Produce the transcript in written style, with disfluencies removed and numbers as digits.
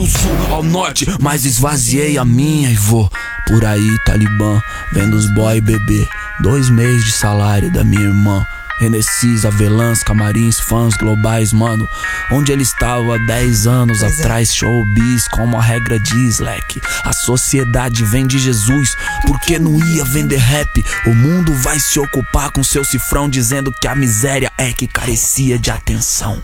do sul ao norte, mas esvaziei a minha e vou por aí, Talibã, vendo os boy beber 2 meses de salário da minha irmã. Renessis, Avelãs, camarins, fãs globais, mano. Onde ele estava há 10 anos atrás. Showbiz, como a regra diz, leque. A sociedade vem de Jesus, porque não ia vender rap. O mundo vai se ocupar com seu cifrão, dizendo que a miséria é que carecia de atenção.